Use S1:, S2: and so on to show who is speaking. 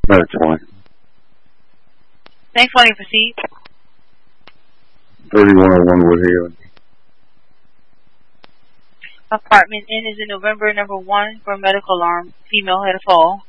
S1: Number 20.
S2: Thanks, Lonnie. Proceed.
S1: 3101 Woodhaven.
S2: Apartment N is in November, number 1 for a medical alarm. Female had a fall.